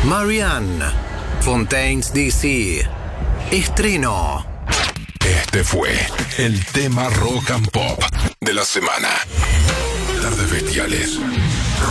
Marianne, Fontaines DC. Estreno. Este fue el tema rock and pop de la semana. Tardes Bestiales.